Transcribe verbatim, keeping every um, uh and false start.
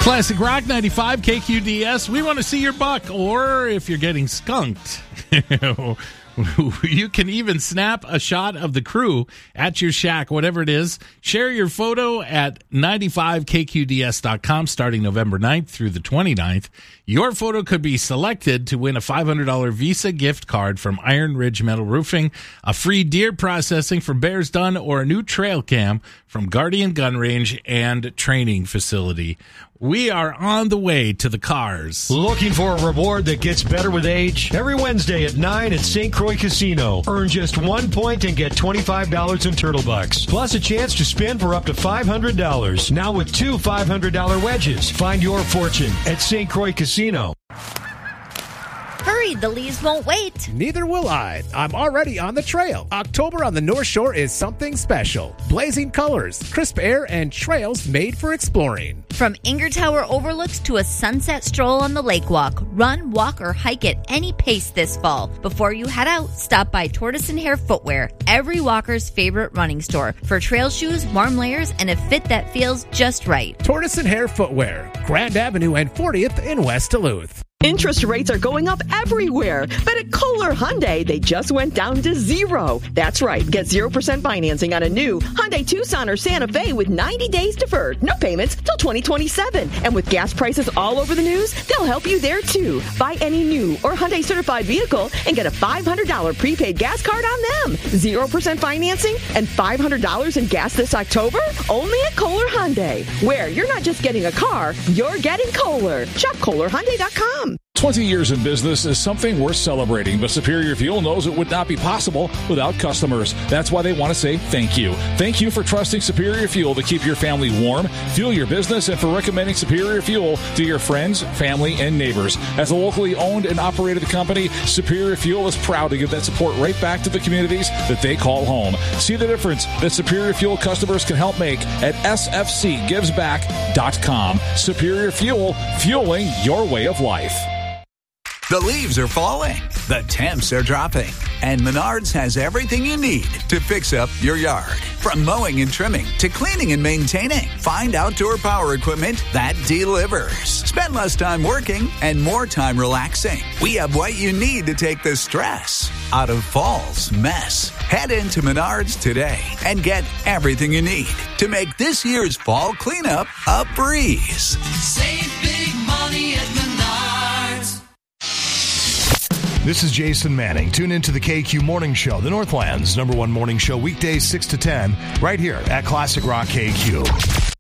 Classic Rock ninety-five K Q D S. We want to see your buck, or if you're getting skunked, you can even snap a shot of the crew at your shack, whatever it is. Share your photo at ninety-five K Q D S dot com starting November ninth through the twenty-ninth. Your photo could be selected to win a five hundred dollars Visa gift card from Iron Ridge Metal Roofing, a free deer processing from Bears Done, or a new trail cam from Guardian Gun Range and Training Facility. We are on the way to the cars. Looking for a reward that gets better with age? Every Wednesday at nine at Saint Croix Casino. Earn just one point and get twenty-five dollars in Turtle Bucks. Plus a chance to spin for up to five hundred dollars. Now with two five hundred dollars wedges. Find your fortune at Saint Croix Casino. Hurry, the leaves won't wait. Neither will I. I'm already on the trail. October on the North Shore is something special. Blazing colors, crisp air, and trails made for exploring. From Inger Tower overlooks to a sunset stroll on the lake walk, run, walk, or hike at any pace this fall. Before you head out, stop by Tortoise and Hare Footwear, every walker's favorite running store, for trail shoes, warm layers, and a fit that feels just right. Tortoise and Hare Footwear, Grand Avenue and fortieth in West Duluth. Interest rates are going up everywhere, but at Kohler Hyundai, they just went down to zero. That's right. Get zero percent financing on a new Hyundai Tucson or Santa Fe with ninety days deferred. No payments till twenty twenty-seven. And with gas prices all over the news, they'll help you there too. Buy any new or Hyundai certified vehicle and get a five hundred dollars prepaid gas card on them. zero percent financing and five hundred dollars in gas this October? Only at Kohler Hyundai, where you're not just getting a car, you're getting Kohler. Shop Kohler Hyundai dot com. twenty years in business is something worth celebrating, but Superior Fuel knows it would not be possible without customers. That's why they want to say thank you. Thank you for trusting Superior Fuel to keep your family warm, fuel your business, and for recommending Superior Fuel to your friends, family, and neighbors. As a locally owned and operated company, Superior Fuel is proud to give that support right back to the communities that they call home. See the difference that Superior Fuel customers can help make at s f c gives back dot com. Superior Fuel, fueling your way of life. The leaves are falling, the temps are dropping, and Menards has everything you need to fix up your yard. From mowing and trimming to cleaning and maintaining, find outdoor power equipment that delivers. Spend less time working and more time relaxing. We have what you need to take the stress out of fall's mess. Head into Menards today and get everything you need to make this year's fall cleanup a breeze. Save big money at Menards. This is Jason Manning. Tune into the K Q Morning Show, the Northland's number one morning show, weekdays six to ten, right here at Classic Rock K Q.